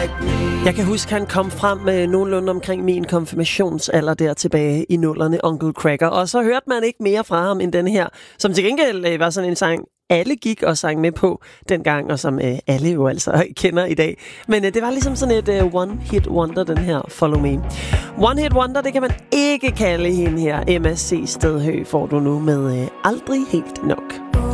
Jeg kan huske, han kom frem med nogenlunde omkring min konfirmationsalder der tilbage i nullerne, Uncle Cracker. Og så hørte man ikke mere fra ham end den her, som til gengæld var sådan en sang, alle gik og sang med på dengang, og som alle jo altså kender i dag. Men det var ligesom sådan et one-hit wonder, den her Follow Me. One-hit wonder, det kan man ikke kalde hende her. MSC Stedhø får du nu med Aldrig Helt Nok.